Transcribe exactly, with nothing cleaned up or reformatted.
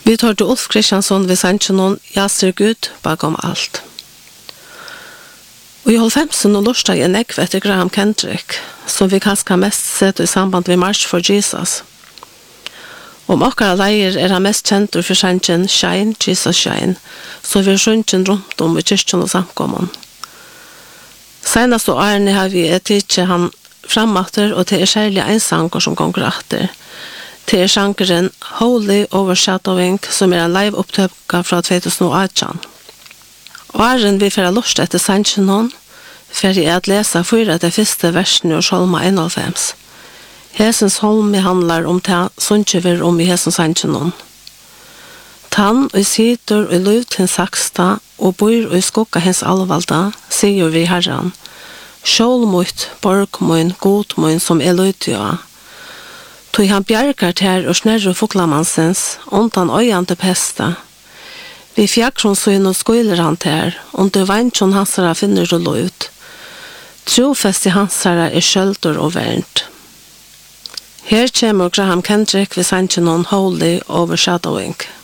Vi tar til Ulf Kristiansson ved sannsjonen «Jeg ser Gud bakom alt». Og i halvfemsen og lortet jeg en ekve etter Graham Kendrick, som vi kanskje mest sett i samband med March for Jesus. Om akkara leier er han mest kjent for sannsjen «Shine, Jesus Shine», så vi er sunnsjen rundt om i kyrkjen og samkommen. Senast og årene har vi et tidlig han framatter, og det er særlig en sanger som gonger etter. Det er sangeren Holy Overshadowing, som er en live-opptøpka fra tjueåtte. Åren vi får lust etter sangen hon, for jeg at lese fyra det første versene og Salma enoghalvfems. Hesens holme handlar om det som ikke vil om i hesens sangen hon. Tann og sitter og luv til saksta og bor og skukka hens alvalda, sier vi herran. Sjål mot, borg mun, god mun som er lutja. Tog han bjergar ter og snerru foklamansens, ondan øyande pesta. Vi fjakronsyn og skoiler han ter, om du vannsjon hansara finner du lut. Trofest i hansara er skjøldur og vernt. Her kommer Graham Kendrick ved sannsjonen Holy Overshadowing.